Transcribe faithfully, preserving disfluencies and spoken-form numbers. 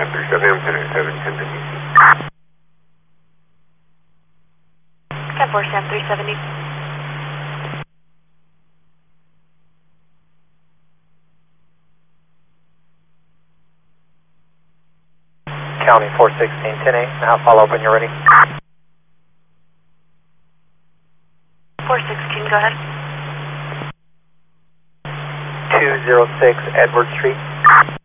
Sam three seven, I'm ten seven, ten fifty. ten four, Sam three seventy. County four sixteen, ten eight, now follow up when you're ready. four sixteen, go ahead. two oh six Edward Street.